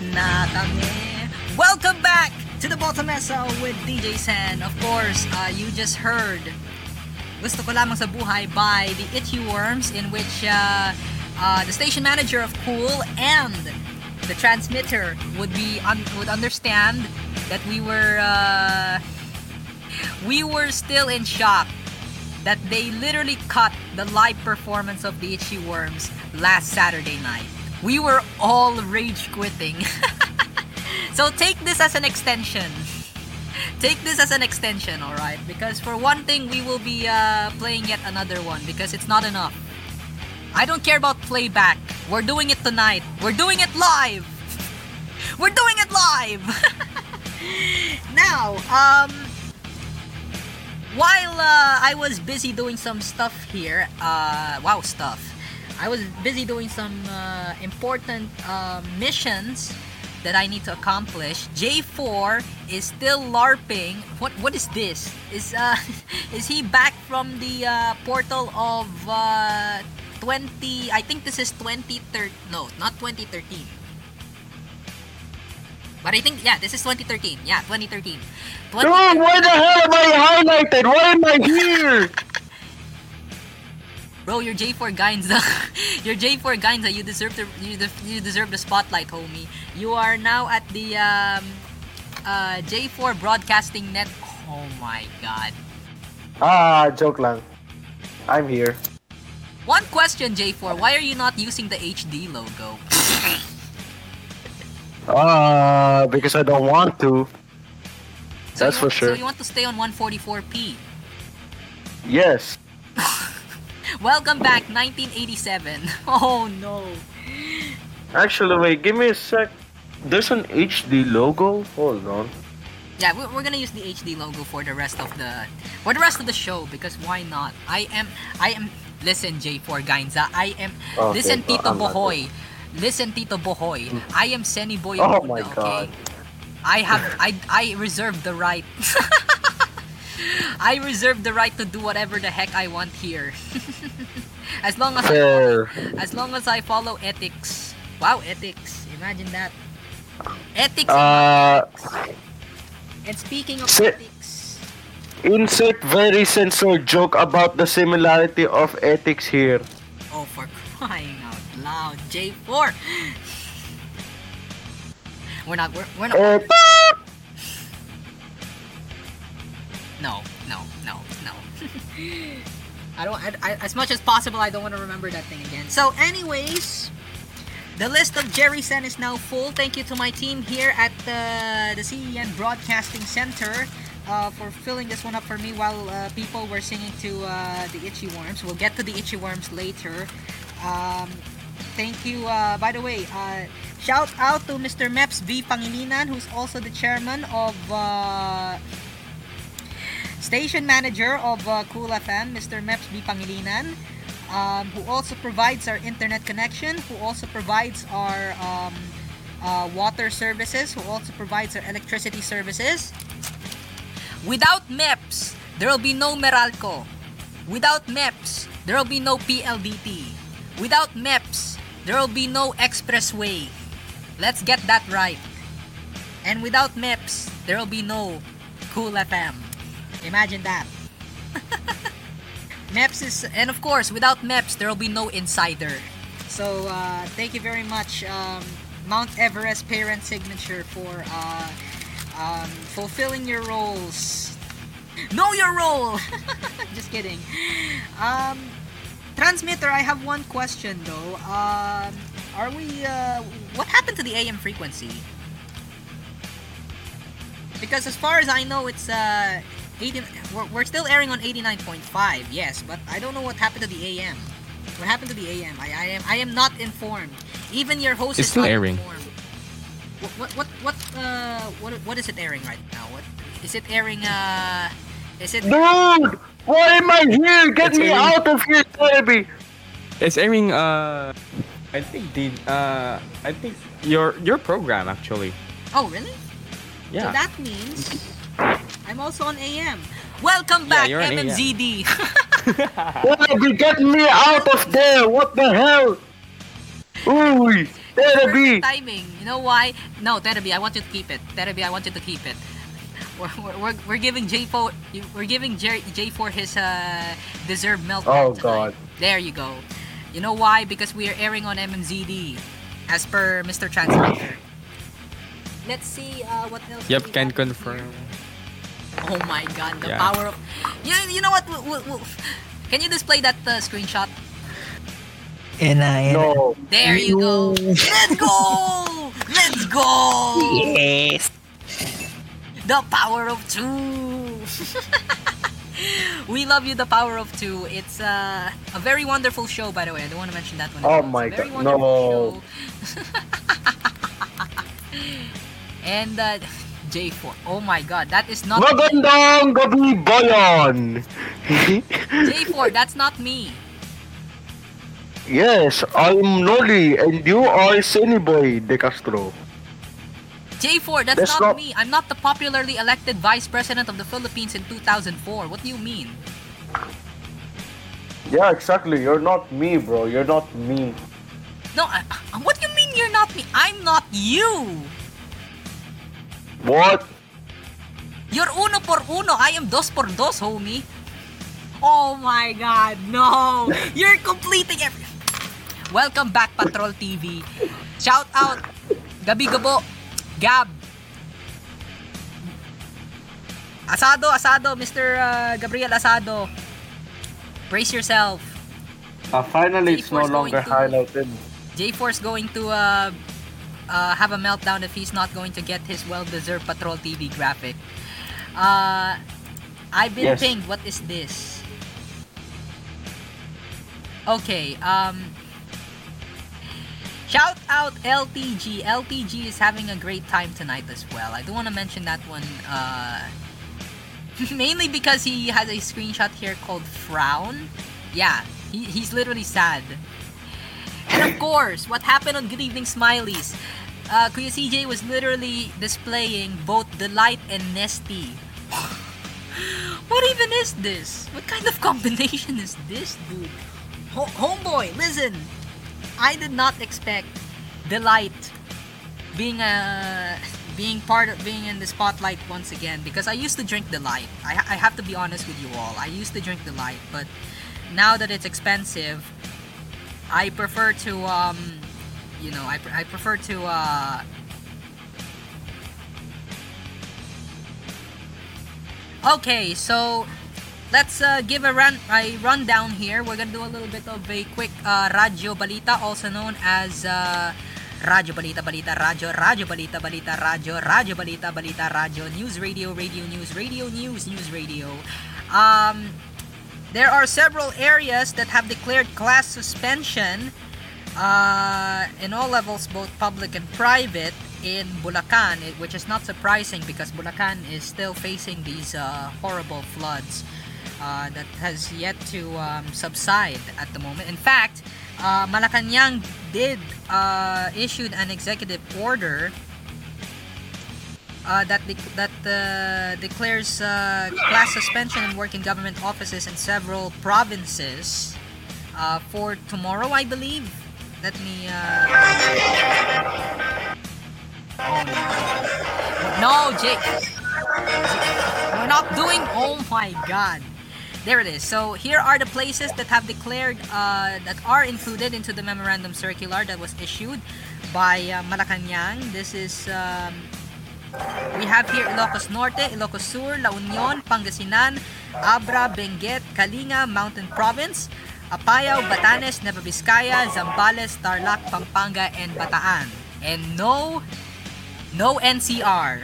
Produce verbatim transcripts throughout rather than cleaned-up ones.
na kami. Welcome back to the Baltamesa with D J Sen. Of course, uh, you just heard Gusto Ko Lamang sa Buhay by the Itchy Worms, in which uh, uh, the station manager of Cool and the transmitter would be un- would understand that we were uh, we were still in shock that they literally cut the live performance of the Itchy Worms last Saturday night. We were all rage quitting. So take this as an extension. Take this as an extension, alright? Because for one thing, we will be uh, playing yet another one because it's not enough. I don't care about playback. We're doing it tonight. We're doing it live. We're doing it live. Now, um, while uh, I was busy doing some stuff here, uh, wow, stuff. I was busy doing some uh, important uh, missions that I need to accomplish. J four is still LARPing. What what is this? Is uh is he back from the uh, portal of uh, twenty? I think this is twenty thirteen. No, not twenty thirteen. But I think, yeah, this is twenty thirteen. Yeah, twenty thirteen. Dude, why the hell am I highlighted? Why am I here? Bro, you're J four Gainza. You're J four Gainza. You deserve the you, de- you deserve the spotlight, homie. You are now at the um, uh, J four Broadcasting Net. Oh my god. Ah, joke lang. I'm here. One question, J four. Why are you not using the H D logo? Ah, uh, because I don't want to. So That's you, for sure. So you want to stay on one forty-four p? Yes. Welcome back, nineteen eighty-seven. Oh no. Actually, wait, give me a sec. There's an H D logo. Hold on. Yeah, we're, we're gonna use the H D logo for the rest of the for the rest of the show because why not? I am I am listen J four Gainza. I am Okay, listen well, Tito I'm not Bohoy. Listen Tito Bohoy. I am Seni Boy Oh Buda, my okay? God. I have I I reserve the right. I reserve the right to do whatever the heck I want here. As long as Fair. I follow, as long as I follow ethics. Wow, ethics. Imagine that. Ethics Uh, and, and speaking of si- ethics. Insert very censored joke about the similarity of ethics here. Oh, for crying out loud, J four. We're not we're, we're not Eh, No, no, no, no. I don't. I, I, as much as possible, I don't want to remember that thing again. So, anyways, the list of Jerry Sen is now full. Thank you to my team here at the the C E N Broadcasting Center uh, for filling this one up for me while uh, people were singing to uh, the Itchy Worms. We'll get to the Itchy Worms later. Um, thank you. Uh, by the way, uh, shout out to Mister Meps V Pangilinan, who's also the chairman of. Uh, Station manager of uh, Cool F M, Mister Meps B. Pangilinan, um, who also provides our internet connection, who also provides our um, uh, water services, who also provides our electricity services. Without Meps, there will be no Meralco. Without Meps, there will be no P L D T. Without Meps, there will be no Expressway. Let's get that right. And without Meps, there will be no Cool F M. Imagine that. Meps is, and of course, without Meps, there will be no Insider. So, uh, thank you very much, um, Mount Everest Parent Signature, for uh, um, fulfilling your roles. Know your role! Just kidding. Um, Transmitter, I have one question though. Um, are we, uh, what happened to the A M frequency? Because as far as I know, it's, uh, eighty, we're, we're still airing on eighty-nine point five, yes, but I don't know what happened to the A M. What happened to the A M? I, I am I am not informed. Even your host It's is still not airing. informed. What what what what uh what what is it airing right now? What is it airing? Uh, is it? Dude, why am I here? Get It's me airing- out of here, baby. It's airing. Uh, I think the. Uh, I think your your program actually. Oh really? So Yeah. that means I'm also on A M. Welcome Yeah, back, you're on A M. M M Z D. Baby, get me out of there. What the hell? Ooh, Terebi! timing. You know why? No, Terebi, I want you to keep it. Terebi, I want you to keep it. We're, we're, we're, we're giving J four we're giving J, J four his uh, deserved meltdown Oh, tonight. God. There you go. You know why? Because we are airing on M M Z D, as per Mister Translator. Let's see uh, what else. Yep, we can got confirm. here. Oh my God, the Yeah. power of. You, you know what? We'll, we'll, we'll- can you display that uh, screenshot? And I No. There you go. Let's go! Let's go! Yes. The power of two. We love you, the power of two. It's uh, a very wonderful show, by the way. I don't want to mention that one. as Oh well. my It's a very God, wonderful no. show. And uh, J four. Oh my God, that is not me. Magandang gabi, bayan! J four. That's not me. Yes, I'm Noli, and you are Sunny Boy De Castro. J four. That's, That's not not- me. I'm not the popularly elected vice president of the Philippines in two thousand four. What do you mean? Yeah, exactly. You're not me, bro. You're not me. No. I, I- what do you mean you're not me? I'm not you. What? You're uno por uno. I am dos por dos, homie. Oh my God, no! You're completing every. Welcome back, Patrol T V. Shout out, Gabi Gabo, Gab. Asado, Asado, Mister Uh, Gabriel Asado. Brace yourself. Uh, finally, it's no J four's going longer to- highlighted. J four's going to uh, uh, have a meltdown if he's not going to get his well-deserved Patrol T V graphic. Uh, I've been Yes. pinged. What is this? Okay, um... shout out L T G. L T G is having a great time tonight as well. I do want to mention that one, uh... mainly because he has a screenshot here called Frown. Yeah, he, he's literally sad. And of course, what happened on Good Evening Smileys? Uh, Kuya C J was literally displaying both Delight and Nesty. What even is this? What kind of combination is this, dude? Ho- homeboy, listen. I did not expect Delight being a being part of being in the spotlight once again, because I used to drink Delight. I, I have to be honest with you all. I used to drink Delight, but now that it's expensive, I prefer to um you know I, pre- I prefer to uh okay, so let's uh, give a run a rundown here. We're gonna do a little bit of a quick uh, Radyo Balita, also known as uh, Radyo Balita Balita Radyo Radyo Balita Balita Radyo Radyo Balita Balita Radyo News Radio Radio News Radio News News Radio. Um, there are several areas that have declared class suspension uh, in all levels, both public and private, in Bulacan, it- which is not surprising because Bulacan is still facing these uh, horrible floods uh, that has yet to um, subside at the moment. In fact, uh, Malacanang did uh, issued an executive order uh, that dec- that uh, declares uh, class suspension and work in government offices in several provinces uh, for tomorrow, I believe. Let me. Uh... Oh no! No, Jake. We're not doing. Oh my God! There it is. So here are the places that have declared uh, that are included into the memorandum circular that was issued by uh, Malacanang. This is. Um, We have here Ilocos Norte, Ilocos Sur, La Union, Pangasinan, Abra, Benguet, Kalinga, Mountain Province, Apayao, Batanes, Nueva Vizcaya, Zambales, Tarlac, Pampanga, and Bataan. And no, no N C R.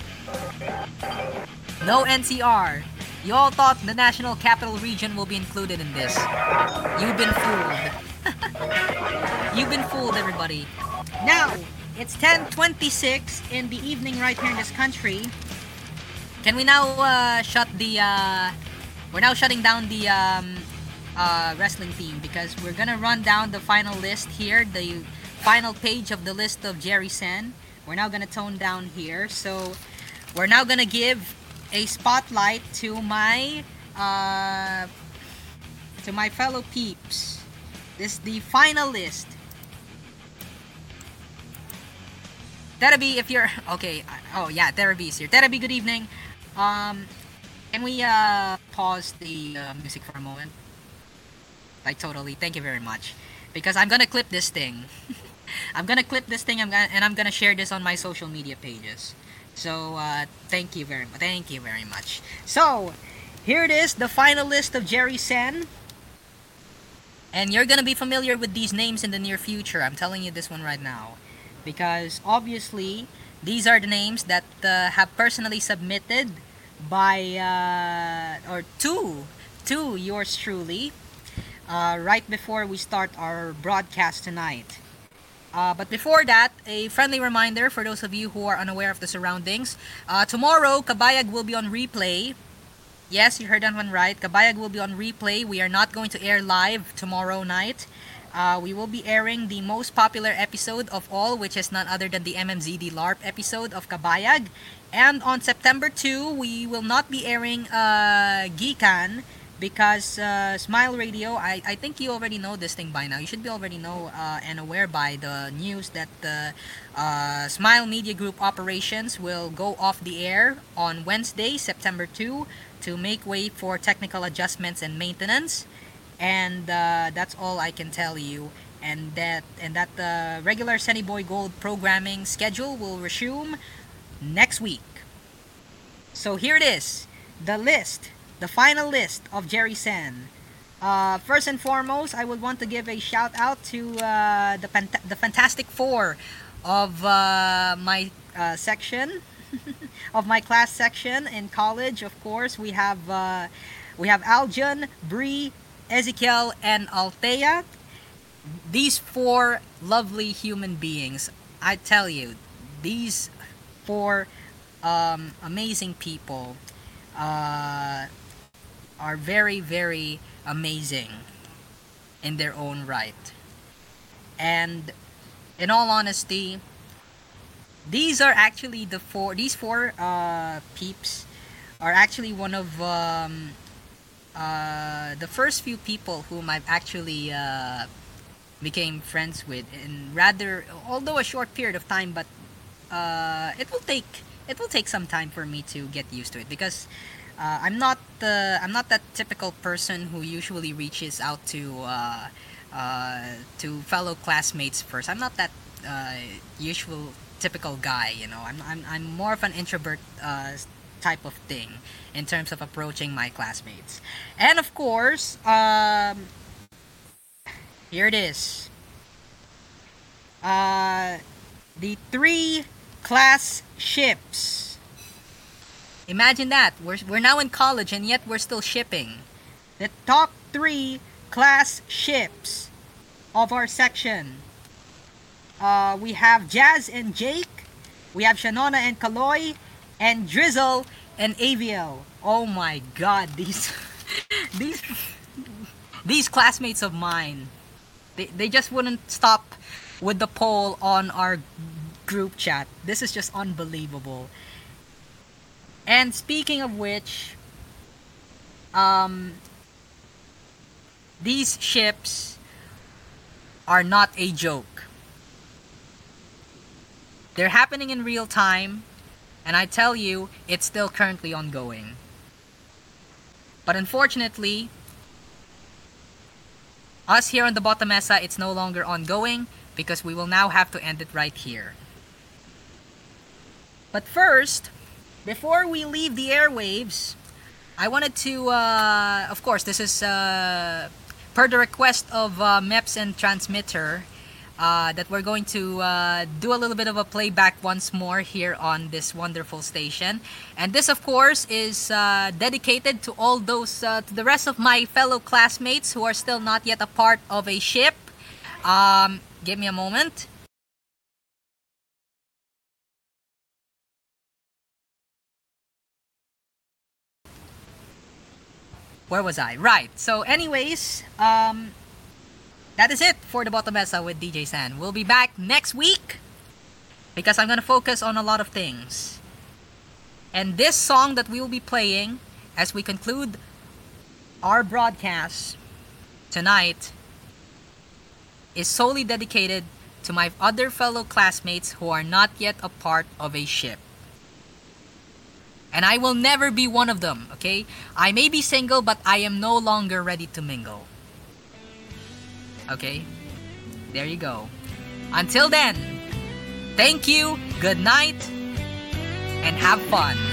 No N C R. You all thought the National Capital Region will be included in this. You've been fooled. You've been fooled, everybody. Now, it's ten twenty-six in the evening right here in this country. Can we now uh, shut the... Uh, we're now shutting down the um, uh, wrestling team because we're gonna run down the final list here, the final page of the list of Jerry Sen. We're now gonna tone down here. So, we're now gonna give a spotlight to my... Uh, to my fellow peeps. This is the final list. Terabi, if you're okay, uh, oh yeah, Terabi is here. Terabi, good evening. Um, can we uh pause the uh, music for a moment? Like totally. Thank you very much, because I'm gonna clip this thing. I'm gonna clip this thing. I'm gonna and I'm gonna share this on my social media pages. So uh, thank you very much. Thank you very much. So here it is, the final list of Jerry Sen. And you're gonna be familiar with these names in the near future. I'm telling you this one right now, because obviously these are the names that uh, have personally submitted by uh, or to to yours truly uh, right before we start our broadcast tonight. Uh, but before that, a friendly reminder for those of you who are unaware of the surroundings. Uh, tomorrow, Kabayag will be on replay. Yes, you heard that one right. Kabayag will be on replay. We are not going to air live tomorrow night. Uh, we will be airing the most popular episode of all, which is none other than the M M Z D LARP episode of Kabayag. And on September second, we will not be airing uh, Gikan, because uh, Smile Radio, I, I think you already know this thing by now. You should be already know uh, and aware by the news that the uh, Smile Media Group operations will go off the air on Wednesday, September second, to make way for technical adjustments and maintenance. And uh, that's all I can tell you. And that and that the regular Sunny Boy Gold programming schedule will resume next week. So here it is, the list. The final list of Jerry Sen. Uh, first and foremost, I would want to give a shout out to uh, the fant- the Fantastic Four of uh, my uh, section, of my class section in college. Of course, we have uh, we have Aljon, Bree, Ezekiel, and Althea. These four lovely human beings. I tell you, these four um, amazing people. Uh, are very, very amazing in their own right. And in all honesty, these are actually the four, these four uh, peeps are actually one of um, uh, the first few people whom I've actually uh, became friends with in rather, although a short period of time, but uh, it will take, it will take some time for me to get used to it, because Uh, I'm not the I'm not that typical person who usually reaches out to uh, uh, to fellow classmates first. I'm not that uh, usual typical guy, you know. I'm I'm I'm more of an introvert uh, type of thing in terms of approaching my classmates. And of course, um, here it is. Uh, the three class ships. Imagine that. We're, we're now in college and yet we're still shipping. The top three class ships of our section. Uh, we have Jazz and Jake. We have Shanona and Kaloy. And Drizzle and Aviel. Oh my god, these these these classmates of mine. They, they just wouldn't stop with the poll on our group chat. This is just unbelievable. And speaking of which, um, these ships are not a joke. They're happening in real time, and I tell you, it's still currently ongoing. But unfortunately, us here on the Bota Mesa, it's no longer ongoing, because we will now have to end it right here. But first, before we leave the airwaves, I wanted to, uh, of course, this is uh, per the request of uh, M E P S and Transmitter, uh, that we're going to uh, do a little bit of a playback once more here on this wonderful station. And this, of course, is uh, dedicated to all those, uh, to the rest of my fellow classmates who are still not yet a part of a ship. Um, give me a moment. Where was I? Right. So anyways, um, that is it for the Bota Mesa with D J San. We'll be back next week because I'm going to focus on a lot of things. And this song that we will be playing as we conclude our broadcast tonight is solely dedicated to my other fellow classmates who are not yet a part of a ship. And I will never be one of them, okay? I may be single, but I am no longer ready to mingle. Okay? There you go. Until then, thank you, good night, and have fun.